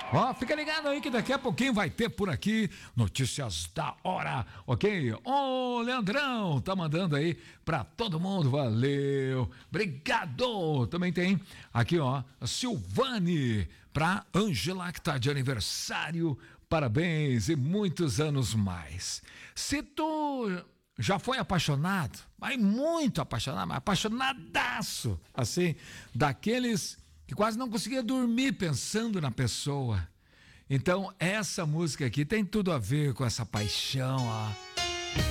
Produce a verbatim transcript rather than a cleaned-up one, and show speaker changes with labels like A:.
A: Ó, fica ligado aí que daqui a pouquinho vai ter por aqui notícias da hora, ok? Ô, Leandrão, tá mandando aí pra todo mundo, valeu, obrigado. Também tem aqui, ó, a Silvane, pra Ângela, que tá de aniversário, parabéns e muitos anos mais. Se tu já foi apaixonado, mas muito apaixonado, mas apaixonadaço, assim, daqueles que quase não conseguia dormir pensando na pessoa. Então, essa música aqui tem tudo a ver com essa paixão, ó.